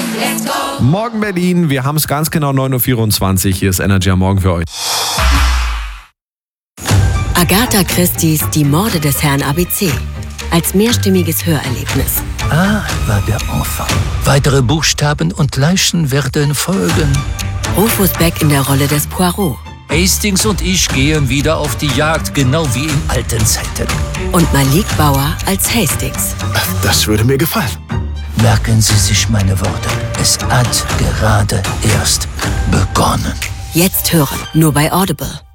Morgen Berlin, wir haben es ganz genau 9.24 Uhr. Hier ist Energy am Morgen für euch. Agatha Christie's Die Morde des Herrn ABC. Als mehrstimmiges Hörerlebnis. A war der Enfant. Weitere Buchstaben und Leichen werden folgen. Rufus Beck in der Rolle des Poirot. Hastings und ich gehen wieder auf die Jagd, genau wie in alten Zeiten. Und Malik Bauer als Hastings. Das würde mir gefallen. Merken Sie sich meine Worte. Es hat gerade erst begonnen. Jetzt hören, nur bei Audible.